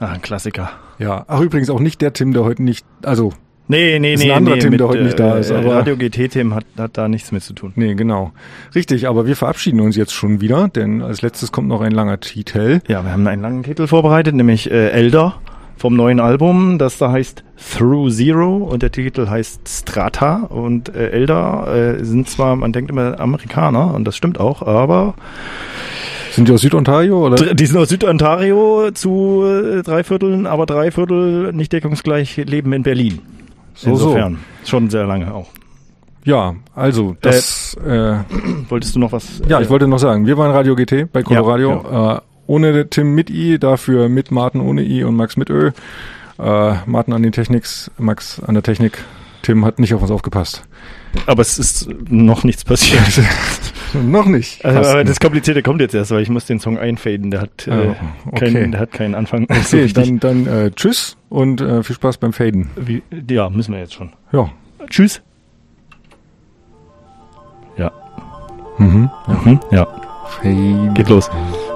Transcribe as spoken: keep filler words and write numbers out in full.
Ah, ein Klassiker. Ja, ach übrigens auch nicht der Tim, der heute nicht, also Nee, nee, ist nee. ein anderer nee, Tim, mit, der heute nicht da ist. Äh, Aber Radio G T-Tim hat, hat da nichts mit zu tun. Nee, genau. Richtig, aber wir verabschieden uns jetzt schon wieder, denn als letztes kommt noch ein langer Titel. Ja, wir haben einen langen Titel vorbereitet, nämlich äh, Elder vom neuen Album, das da heißt Through Zero und der Titel heißt Strata und äh, Elder äh, sind zwar, man denkt immer Amerikaner und das stimmt auch, aber Sind die aus Südontario, oder? die sind aus Südontario zu äh, drei Vierteln, aber drei Viertel nicht deckungsgleich leben in Berlin. So, Insofern, so. Schon sehr lange auch. Ja, also das... Äh, äh, wolltest du noch was? Ja, ich wollte noch sagen, wir waren Radio G T bei Coloradio. Ja, ja. Äh, ohne Tim mit I, dafür mit Martin ohne I und Max mit Ö. Äh, Martin an den Techniks, Max an der Technik. Tim hat nicht auf uns aufgepasst. Aber es ist noch nichts passiert. Noch nicht. Also, aber das Komplizierte kommt jetzt erst, weil ich muss den Song einfaden. Der hat, äh, oh, okay. keinen, der hat keinen Anfang. Okay, so dann, dann äh, tschüss und äh, viel Spaß beim Faden. Wie, ja, müssen wir jetzt schon. Ja. Tschüss. Ja. Mhm. Mhm. Ja. Fade. Geht los.